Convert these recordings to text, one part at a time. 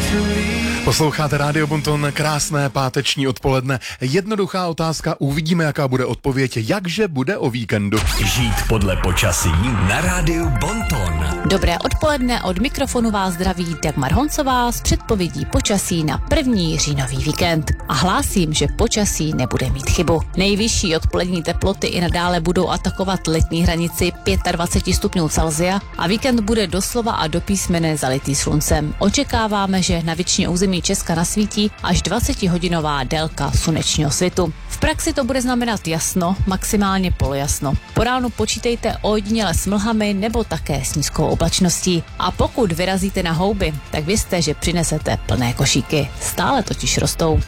Posloucháte Rádio Bonton, krásné páteční odpoledne. Jednoduchá otázka, uvidíme, jaká bude odpověď, jakže bude o víkendu. Žít podle počasí na Rádiu Bonton. Dobré odpoledne, od mikrofonu vás zdraví Dagmar Honcová s předpovědí počasí na první říjnový víkend. A hlásím, že počasí nebude mít chybu. Nejvyšší odpolední teploty i nadále budou atakovat letní hranici 25 stupňů Celsia a víkend bude doslova a do písmene zalitý sluncem. Očekáváme, že na většině území Česka nasvítí až 20hodinová délka slunečního svitu. V praxi to bude znamenat jasno, maximálně polojasno. Po ránu počítejte ojediněle s mlhami nebo také s nízkou oblačností. A pokud vyrazíte na houby, tak vězte, že přinesete plné košíky. Stále totiž rostou.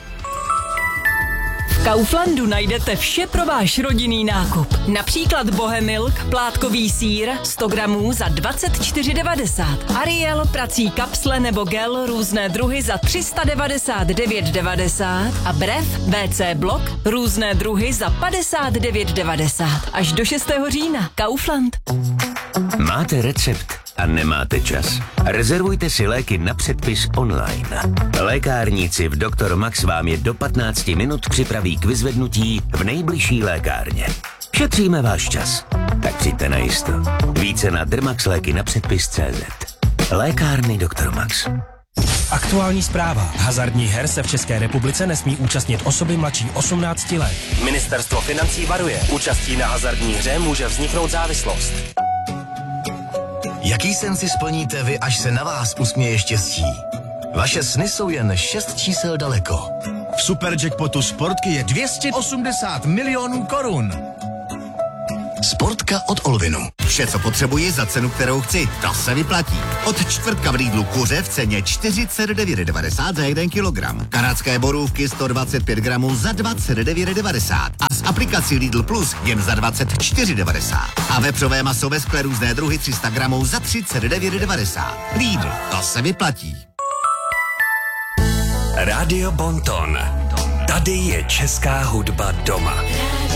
V Kauflandu najdete vše pro váš rodinný nákup. Například Bohemilk, plátkový sýr, 100 gramů za 24,90. Ariel, prací kapsle nebo gel, různé druhy za 399,90. A Brev, WC blok, různé druhy za 59,90. Až do 6. října. Kaufland. Máte recept a nemáte čas? Rezervujte si léky na předpis online. Lékárníci v Dr. Max vám je do 15 minut připraví k vyzvednutí v nejbližší lékárně. Šetříme váš čas. Tak přijďte na jisto. Více na Dermax léky na předpis.cz. Lékárny Dr. Max. Aktuální zpráva. Hazardních her se v České republice nesmí účastnit osoby mladší 18 let. Ministerstvo financí varuje. Účastí na hazardní hře může vzniknout závislost. Jaký sen si splníte vy, až se na vás usměje štěstí? Vaše sny jsou jen 6 čísel daleko. V Superjackpotu Sportky je 280 milionů korun. Sportka od Olvinu. Vše, co potřebuji za cenu, kterou chci. To se vyplatí. Od čtvrtka v Lidlu kuře v ceně 49,90 za 1 kilogram. Kanadské borůvky 125 gramů za 29,90. A s aplikací Lidl Plus jen za 24,90. A vepřové maso ve skle různé druhy 300 gramů za 39,90. Lidl, to se vyplatí. Rádio Bonton. Tady je česká hudba doma.